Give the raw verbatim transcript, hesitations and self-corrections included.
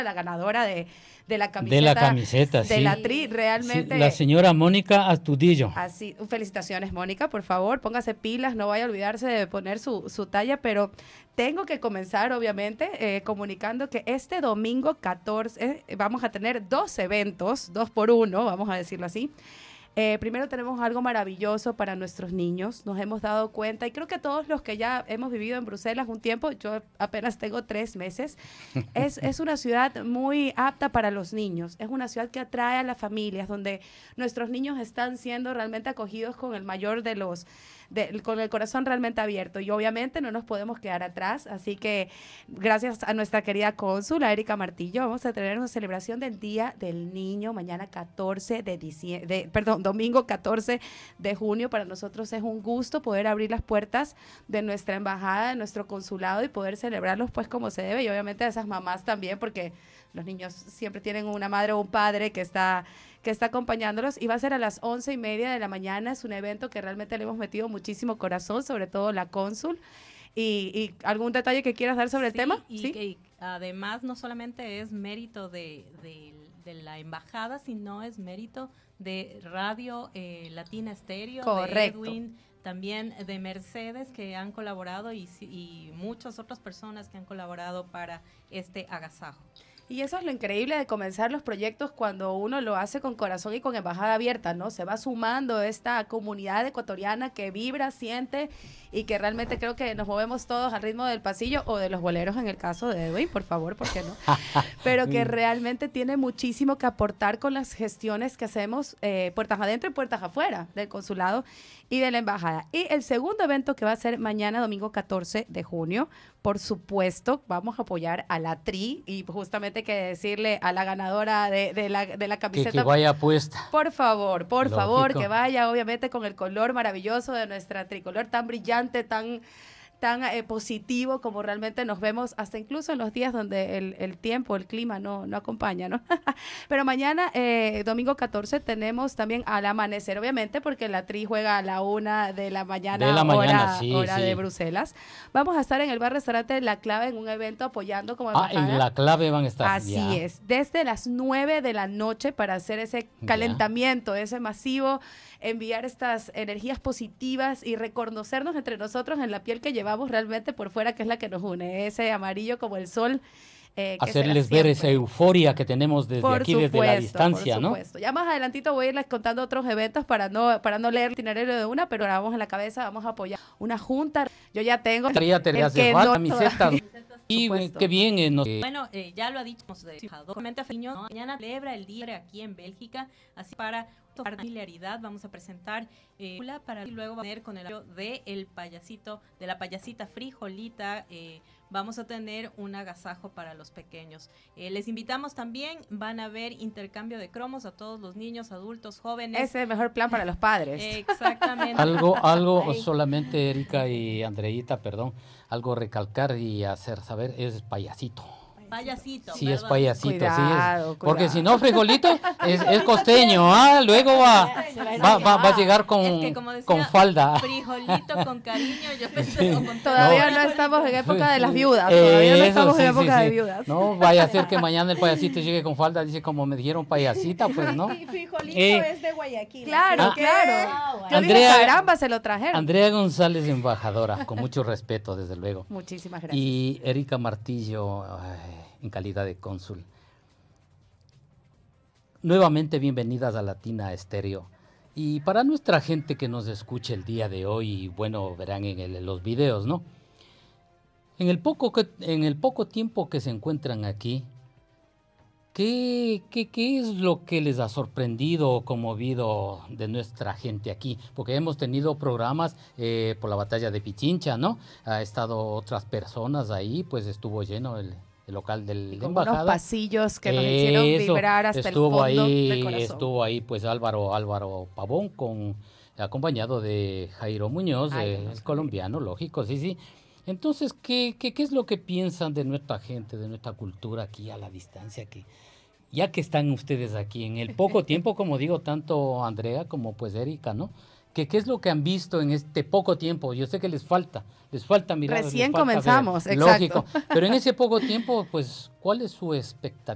la ganadora de, de la camiseta. De la camiseta, de sí. la Tri, realmente. Sí, la señora Mónica Astudillo. Así, felicitaciones, Mónica, por favor, póngase pilas, no vaya a olvidarse de poner su, su talla, pero tengo que comenzar, obviamente, eh, comunicando que este domingo catorce eh, vamos a tener dos eventos, dos por uno, vamos a decirlo así. Eh, primero tenemos algo maravilloso para nuestros niños, nos hemos dado cuenta, y creo que todos los que ya hemos vivido en Bruselas un tiempo, yo apenas tengo tres meses, es, es una ciudad muy apta para los niños, es una ciudad que atrae a las familias, donde nuestros niños están siendo realmente acogidos con el mayor de los, de, con el corazón realmente abierto, y obviamente no nos podemos quedar atrás, así que gracias a nuestra querida cónsul, a Erika Martillo, vamos a tener una celebración del Día del Niño, mañana catorce de diciembre, perdón, domingo catorce de junio. Para nosotros es un gusto poder abrir las puertas de nuestra embajada, de nuestro consulado y poder celebrarlos pues como se debe, y obviamente a esas mamás también, porque los niños siempre tienen una madre o un padre que está, que está acompañándolos, y va a ser a las once y media de la mañana. Es un evento que realmente le hemos metido muchísimo corazón, sobre todo la cónsul. Y, y ¿algún detalle que quieras dar sobre sí, el tema? Y, sí, y además no solamente es mérito de, de, de la embajada, sino es mérito de Radio eh, Latina Estéreo, de Edwin, también de Mercedes, que han colaborado, y, y muchas otras personas que han colaborado para este agasajo. Y eso es lo increíble de comenzar los proyectos cuando uno lo hace con corazón y con embajada abierta, ¿no? Se va sumando esta comunidad ecuatoriana que vibra, siente, y que realmente creo que nos movemos todos al ritmo del pasillo o de los boleros en el caso de Edwin, por favor, ¿por qué no? Pero que realmente tiene muchísimo que aportar con las gestiones que hacemos eh, puertas adentro y puertas afuera del consulado y de la embajada. Y el segundo evento que va a ser mañana, domingo catorce de junio, por supuesto, vamos a apoyar a la Tri, y justamente que decirle a la ganadora de, de, la, de la camiseta. Que, que vaya puesta. Por favor, por Lógico. favor, que vaya obviamente con el color maravilloso de nuestra tricolor, tan brillante, tan... tan eh, positivo como realmente nos vemos, hasta incluso en los días donde el, el tiempo, el clima no, no acompaña, ¿no? Pero mañana, eh, domingo catorce, tenemos también al amanecer, obviamente, porque la Tri juega a la una de la mañana, de la mañana hora, sí, hora sí. de Bruselas. Vamos a estar en el bar restaurante La Clave en un evento apoyando como embajada. Ah, en La Clave van a estar. Así ya. es, desde las nueve de la noche para hacer ese calentamiento, ya. ese masivo, enviar estas energías positivas y reconocernos entre nosotros en la piel que llevamos realmente por fuera, que es la que nos une, ese amarillo como el sol. Eh, Hacerles ver esa euforia que tenemos desde por aquí, supuesto, desde la distancia, por ¿no? Supuesto. Ya más adelantito voy a irles contando otros eventos para no para no leer el itinerario de una, pero ahora vamos en la cabeza, vamos a apoyar una junta. Yo ya tengo ya te le hace falta camisetas. Y qué bien. Eh, nos... Bueno, eh, ya lo ha dicho, ¿no? Mañana celebra el día aquí en Bélgica, así para familiaridad vamos a presentar eh, para y luego va a tener con el apoyo de el payasito, de la payasita Frijolita, eh, vamos a tener un agasajo para los pequeños. Eh, les invitamos también, van a ver intercambio de cromos a todos los niños, adultos, jóvenes. Ese es el mejor plan para los padres. Eh, exactamente. Algo, algo solamente, Erika y Andreita, perdón, algo recalcar y hacer saber, es payasito. Payasito. Sí, ¿verdad? es payasito, cuidado, sí es. cuidado. Porque si no, frijolito es, es costeño, ah, luego va, va, va, va a llegar con, es que como decía, con falda. Frijolito con cariño, yo pensé sí. con Todavía no, no estamos en época de las viudas, eh, todavía no estamos sí, en época sí, de sí. viudas. No vaya a ser que mañana el payasito llegue con falda, dice como me dijeron payasita, pues no. Y frijolito eh, es de Guayaquil. Claro, ah, claro. Ah, bueno. Yo Andrea, dije, caramba, se lo trajeron. Andrea González, embajadora, con mucho respeto, desde luego. Muchísimas gracias. Y Erika Martillo, ay, en calidad de cónsul. Nuevamente bienvenidas a Latina Estéreo. Y para nuestra gente que nos escuche el día de hoy, bueno, verán en el, los videos, ¿no? En el poco que, en el poco tiempo que se encuentran aquí, ¿qué, qué, qué es lo que les ha sorprendido o conmovido de nuestra gente aquí? Porque hemos tenido programas eh, por la batalla de Pichincha, ¿no? Ha estado otras personas ahí, pues estuvo lleno el... el local del de embajada. Unos pasillos que nos hicieron vibrar hasta el fondo ahí, del corazón. Estuvo ahí pues Álvaro Álvaro Pavón con acompañado de Jairo Muñoz, Ay, eh, no, es colombiano, lógico, sí, sí. Entonces, ¿qué, qué, ¿qué es lo que piensan de nuestra gente, de nuestra cultura aquí a la distancia? Que ya que están ustedes aquí en el poco tiempo, como digo, tanto Andrea como pues Erika, ¿no? ¿Qué, ¿Qué es lo que han visto en este poco tiempo? Yo sé que les falta, les falta mirar. Recién les falta comenzamos, ver, exacto. lógico, pero en ese poco tiempo, pues, ¿cuál es su expectativa?